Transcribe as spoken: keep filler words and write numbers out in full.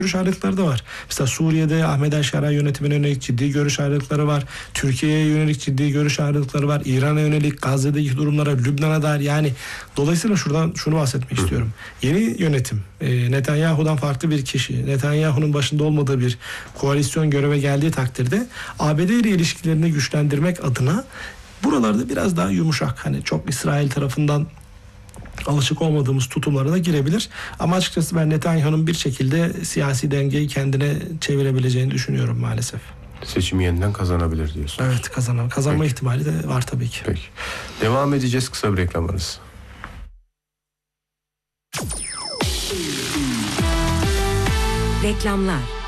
görüş ayrılıkları da var. Mesela Suriye'de Ahmet el-Şara yönetimine yönelik ciddi görüş ayrılıkları var. Türkiye'ye yönelik ciddi görüş ayrılıkları var. İran'a yönelik, Gazze'deki durumlara, Lübnan'a dair. Yani dolayısıyla şuradan şunu bahsetmek Hı. istiyorum. Yeni yönetim, e, Netanyahu'dan farklı bir kişi, Netanyahu'nun başında olmadığı bir koalisyon göreve geldiği takdirde A B D ile ilişkilerini güçlendirmek adına buralarda biraz daha yumuşak, hani çok İsrail tarafından alışık olmadığımız tutumlara da girebilir. Ama açıkçası ben Netanyahu'nun bir şekilde siyasi dengeyi kendine çevirebileceğini düşünüyorum maalesef. Seçimi yeniden kazanabilir diyorsun. Evet, kazanan, kazanma Peki. ihtimali de var tabii ki. Peki. Devam edeceğiz, kısa bir reklam arası. Reklamlar.